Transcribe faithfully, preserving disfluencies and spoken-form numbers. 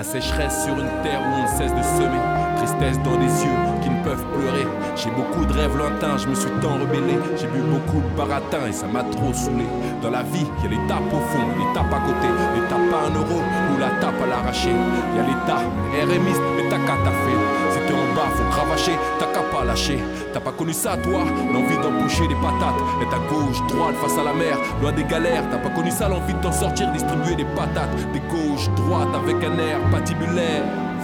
sécheresse sur une terre où on ne cesse de semer. Tristesse dans des yeux qui ne peuvent pleurer. J'ai beaucoup de rêves lointains, je me suis tant rebellé. J'ai bu beaucoup de baratin et ça m'a trop saoulé. Dans la vie, il y a l'étape au fond, l'étape à côté, l'étape à un euro ou la tape à l'arracher. Il y a l'état, R Miste, mais t'as qu'à taffer. Si t'es en bas, faut cravacher, t'as qu'à pas lâcher. T'as pas connu ça toi, l'envie d'emboucher des patates. Être à gauche, droite, face à la mer, loin des galères. T'as pas connu ça, l'envie de t'en sortir, distribuer des patates. Des gauches, droite avec un air patibulaire.